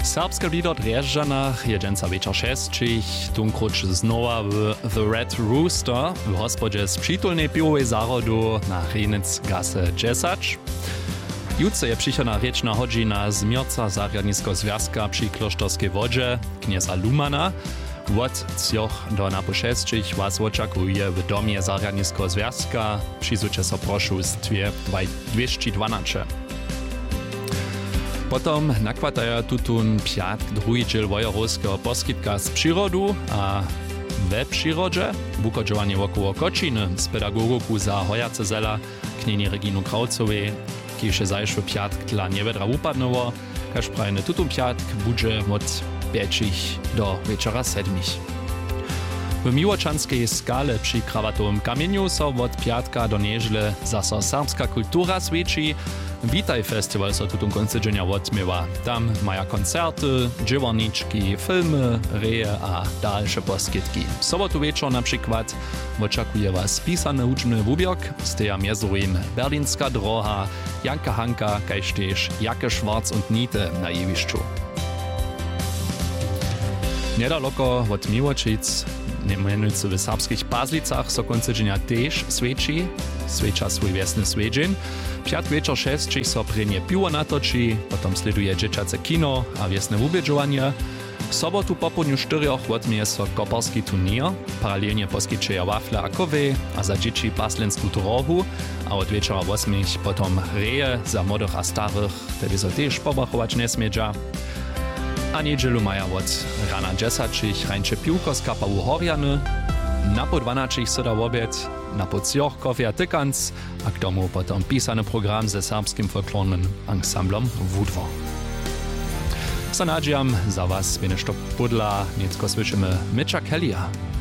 Serbska lido Drježdžanach je dženca večer 6, tunkruč znova v The Red Rooster v hospodě z přítulnej piwovej zárodu na Hrinec gase 10. Jutce je přichodná rečna hodžina z Mirca Zarjadnisko związka przy Kloštorskej wodźe knieza Lumana. Od 3 do na po 6 was oczekuje w domie Zarjadnisko związka. Przyjrzyjcie so proszę z 212. Potom nakładają tutun piatk drugi dziel wojerowskiego poskytka z przyrodu a we przyrodzie wukodżowanie wokoło Kočiny z pedagogów za Hojace Zela knieni Reginu Kraucowej, kiedyś zajszły piatk dla niewiedra upadnowo, każ prajny tutun piatk budże od 5 do wieczora 7. W Miłoczanskiej skale przy Krawatowym kamieniu so od piatka do nieźle zaso serbska kultura swieci. Witaj Festival so tutun końcu dnia odmiewa. Tam mają koncerty, dziewarniczki, filmy, reje a dalsze poskytki. W sobotu wieczór na przykład oczekuje was pisany uczny wubiok, steja miezurim Berlinska droha, Janka Hanka, kajż też Jacke Schwarz und Niete na jewiszczu. Niedaleko od Miłočic, mianujúce v serbských Pazlicach, so końcu dnia też swecza swój wiesny svedźeń. Piat wieczor 6 so prenie piwo natoči, potom sleduje dzieciace kino a wiesne ubiedžovanie. W sobotu popodniu 4 odmieje so koparski turnier, paralelnie poskytčeja wafle a kowy, a za dzieci paslensku drohu, a od wieczora 8 potom reje za młodych a starych, tedy so też pobachować nesmiedža. A niedzielu maja od rana 10 hrańcze piłko z kapału Horjany, na po 12 soda obiad, na po 3 kofia tykanc, a k tomu potom pisany program ze serbskim folklornym ansamblom Wudwo. Sanadžiam za was, wenn ich to podla, niecko słyszymy Mitcha Kellya.